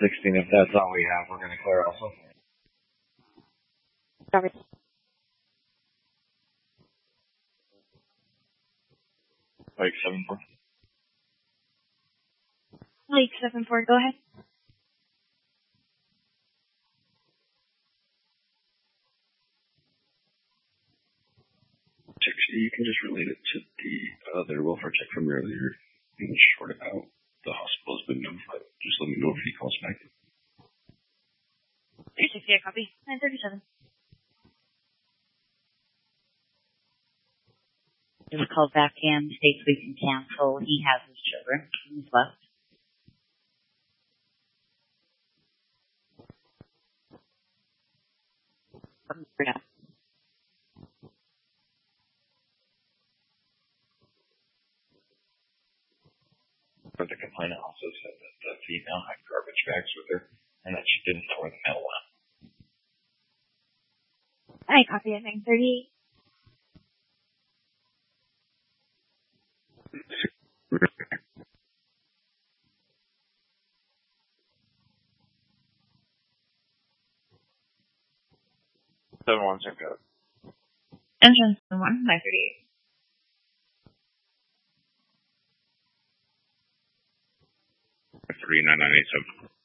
16, if that's all we have, we're going to clear also. Copy. Lake 7-4. Lake 7-4, go ahead. You can just relate it to their welfare check from earlier and short it out. The hospital's been notified. Just let me know if he calls back. 360, I copy. 937. Just called back in, states we can cancel. He has his children. He's left. Yeah. But the complainant also said that the female had garbage bags with her and that she didn't know where the mail went. I copy at 938. Seven one six code. Engine 1, 938. Three 9987.